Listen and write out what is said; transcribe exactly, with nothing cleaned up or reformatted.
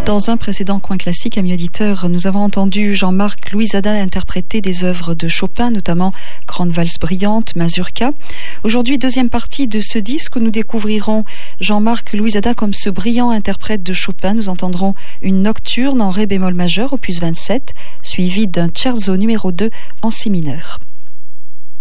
Dans un précédent coin classique, amis auditeurs, nous avons entendu Jean-Marc Louisada interpréter des œuvres de Chopin, notamment Grande valse brillante, Mazurka. Aujourd'hui, deuxième partie de ce disque où nous découvrirons Jean-Marc Louisada comme ce brillant interprète de Chopin. Nous entendrons une nocturne en ré bémol majeur, opus vingt-sept, suivie d'un scherzo numéro deux en si mineur.